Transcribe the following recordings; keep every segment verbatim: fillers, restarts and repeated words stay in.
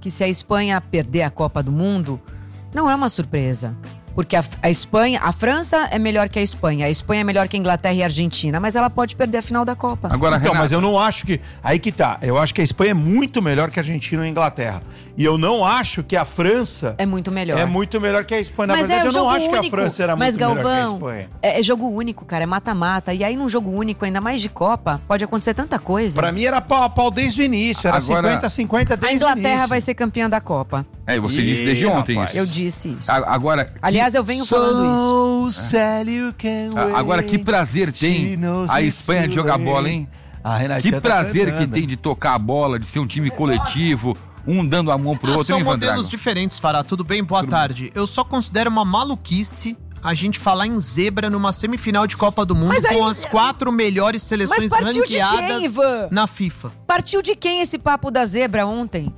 que se a Espanha perder a Copa do Mundo, não é uma surpresa. Porque a, a Espanha, a França é melhor que a Espanha, a Espanha é melhor que a Inglaterra e a Argentina, mas ela pode perder a final da Copa. Agora, então, Renato... mas eu não acho que... Aí que tá, eu acho que a Espanha é muito melhor que a Argentina e a Inglaterra. E eu não acho que a França... É muito melhor. É muito melhor que a Espanha. Na mas verdade, é, eu não acho único. que a França era mas, muito Galvão, melhor que a Espanha. É, é jogo único, cara, é mata-mata. E aí num jogo único, ainda mais de Copa, pode acontecer tanta coisa. Pra mim era pau a pau desde o início, era Agora, cinquenta a cinquenta desde o início. A Inglaterra vai ser campeã da Copa. É, você Ih, disse desde ontem rapaz. isso. Eu disse isso. A- Agora... Aliás, eu venho falando isso. A- Agora, que prazer tem a Espanha de jogar bola, hein? Que prazer que tem de tocar a bola, de ser um time coletivo, um dando a mão pro Ah, outro, são hein, modelos Vandrago? diferentes, Fará. Tudo bem? Boa Tudo tarde. Eu só considero uma maluquice a gente falar em zebra numa semifinal de Copa do Mundo Mas aí- com as quatro melhores seleções Mas partiu de quem, ranqueadas Ivan? na FIFA. Partiu de quem esse papo da zebra ontem?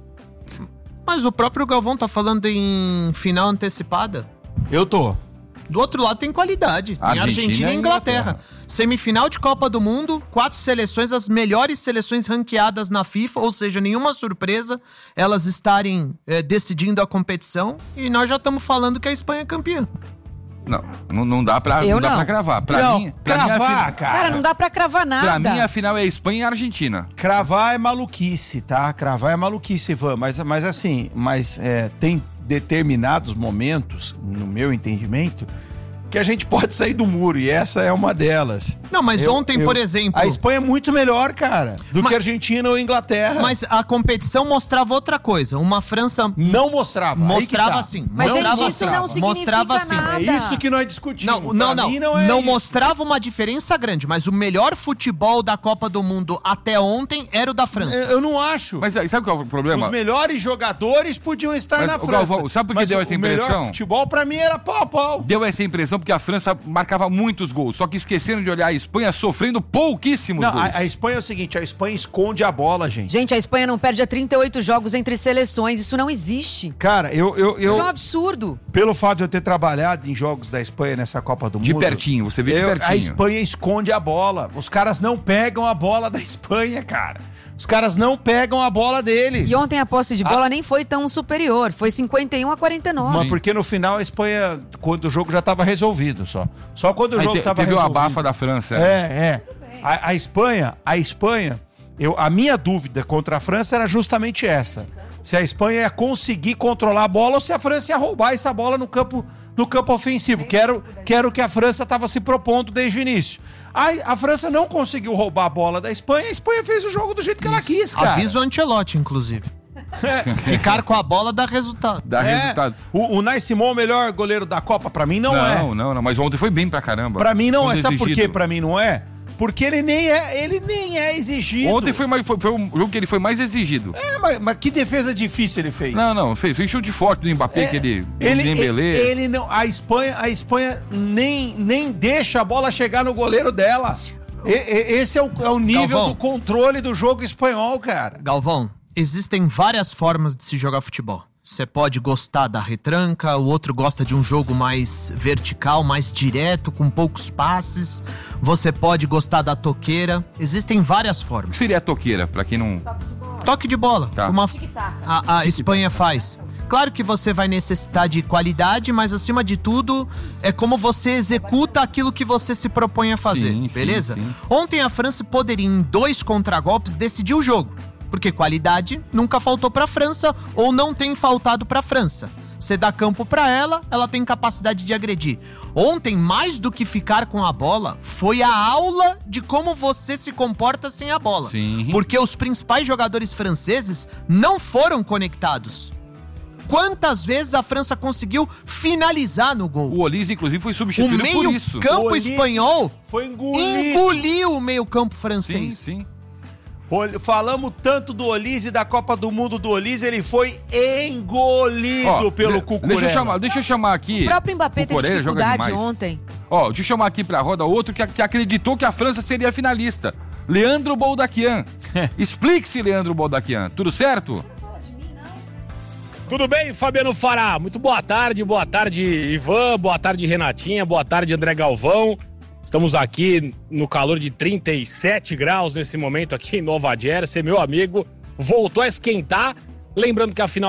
Mas o próprio Galvão tá falando em final antecipada. Eu tô. Do outro lado tem qualidade. Tem Argentina Argentina, e e Inglaterra. Inglaterra. Semifinal de Copa do Mundo, quatro seleções, as melhores seleções ranqueadas na FIFA, ou seja, nenhuma surpresa elas estarem eh, decidindo a competição. E nós já estamos falando que a Espanha é campeã. Não, não, não dá pra, Eu não dá não. pra cravar. Pra não, mim, pra mim, a cravar, fi- cara. Cara, não dá pra cravar nada. Pra mim, a final é Espanha e Argentina. Cravar é maluquice, tá? Cravar é maluquice, Ivan. Mas, mas assim, mas é, tem determinados momentos, no meu entendimento, que a gente pode sair do muro, e essa é uma delas. Não, mas Eu- ontem, eu- por exemplo... A Espanha é muito melhor, cara, do Mas- que a Argentina ou a Inglaterra. Mas a competição mostrava outra coisa. Uma França não mostrava. Aí que mostrava tá. assim. Mas, mostrava gente, isso assim. não significa Mostrava assim. nada. É isso que nós discutimos. Não, não, Pra não. mim Não, é isso. mostrava uma diferença grande, mas o melhor futebol da Copa do Mundo até ontem era o da França. Eu eu não acho. Mas sabe qual é o problema? Os melhores jogadores podiam estar Mas, na o França. Galvão, sabe por que mas deu o- essa O melhor impressão? futebol pra mim era pau a pau. Deu essa impressão porque a França marcava muitos gols, só que esqueceram de olhar a Espanha sofrendo pouquíssimos Não, gols. a, a Espanha é o seguinte, a Espanha esconde a bola, gente. Gente, a Espanha não perde a trinta e oito jogos entre seleções. Isso não existe. Cara, eu, eu, eu Isso é um absurdo. pelo fato de eu ter trabalhado em jogos da Espanha nessa Copa do De Mundo... pertinho, você vê de eu- pertinho. A Espanha esconde a bola. Os caras não pegam a bola da Espanha, cara. Os caras não pegam a bola deles. E ontem a posse de bola nem foi tão superior. Foi cinquenta e um a quarenta e nove. Mas porque no final a Espanha, quando o jogo já estava resolvido, só. Só quando o Aí jogo te- estava teve o resolvido. abafa da França. É, é. A, a Espanha, a Espanha, eu, a minha dúvida contra a França era justamente essa. Se a Espanha ia conseguir controlar a bola ou se a França ia roubar essa bola no campo, no campo ofensivo, que era, o- que era o que a França estava se propondo desde o início. Aí a França não conseguiu roubar a bola da Espanha, a Espanha fez o jogo do jeito que ela quis, cara. Avisa o Ancelotti, inclusive. Ficar com a bola dá resultado. Dá É. resultado. O, o Nai Simon, o melhor goleiro da Copa, pra mim não, Não, é. não, não, mas ontem foi bem pra caramba. Pra mim não Quando é. Sabe por exigido. quê pra mim não é? Porque ele nem é, ele nem é exigido. Ontem foi, mais, foi, foi um jogo que ele foi mais exigido. É, mas, mas que defesa difícil ele fez. Não, não, fez, fez chute forte do Mbappé, que ele... Ele, Dembélé. ele, ele não, a Espanha, a Espanha nem, nem deixa a bola chegar no goleiro dela. E- e- esse é o, é o nível Galvão. do controle do jogo espanhol, cara. Galvão, existem várias formas de se jogar futebol. Você pode gostar da retranca, o outro gosta de um jogo mais vertical, mais direto, com poucos passes. Você pode gostar da toqueira. Existem várias O formas. que seria a toqueira, pra quem não... Toque de bola, Tá. como a, a, a Espanha faz. Claro que você vai necessitar de qualidade, mas acima de tudo, é como você executa aquilo que você se propõe a fazer, Sim, sim, beleza? sim. Ontem a França poderia, em dois contragolpes, decidir o jogo. Porque qualidade nunca faltou pra França ou não tem faltado pra França. Você dá campo pra ela, ela tem capacidade de agredir. Ontem, mais do que ficar com a bola, foi a aula de como você se comporta sem a bola. Sim. Porque os principais jogadores franceses não foram conectados. Quantas vezes a França conseguiu finalizar no gol? O Olise, inclusive, foi O substituído por meio isso. campo O Olise espanhol Foi engolido. engoliu o meio campo Sim, francês. sim. Ol- Falamos tanto do Olise, da Copa do Mundo do Olise, ele foi engolido Ó, pelo de- Cucurella. Deixa eu chamar, deixa eu chamar aqui... O próprio Mbappé teve Cucurella joga dificuldade demais. ontem. Ó, deixa eu chamar aqui pra roda outro que, que acreditou que a França seria finalista. Leandro Boldaquian. Explique-se, Leandro Boldaquian. Tudo certo? Tudo bem, Fabiano Fará? Muito boa tarde, boa tarde, Ivan, boa tarde, Renatinha, boa tarde, André Galvão. Estamos aqui no calor de trinta e sete graus nesse momento aqui em Nova Jersey. Meu amigo voltou a esquentar. Lembrando que a final